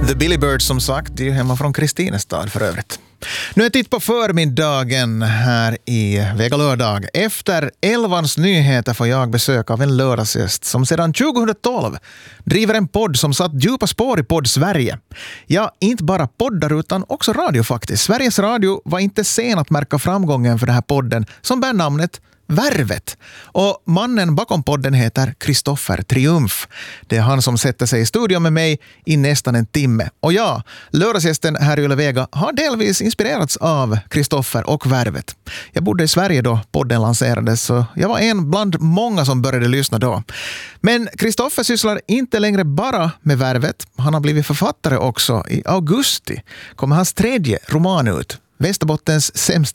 The Billy Birds som sagt, det är hemma från Kristinestad för övrigt. Nu är titt på förmiddagen här i Vega lördag. Efter 11:s nyheter får jag besök av en lördagsgäst som sedan 2012 driver en podd som satt djupa spår i podd Sverige. Ja, inte bara poddar utan också radio faktiskt. Sveriges Radio var inte sen att märka framgången för den här podden som bär namnet Värvet. Och mannen bakom podden heter Kristoffer Triumf. Det är han som sätter sig i studion med mig i nästan en timme. Och ja, lördagsgästen här i Yle Vega har delvis inspirerats av Kristoffer och Värvet. Jag bodde i Sverige då podden lanserades, så jag var en bland många som började lyssna då. Men Kristoffer sysslar inte längre bara med Värvet. Han har blivit författare också. I augusti kommer hans 3:e roman ut. Västerbottens sämsta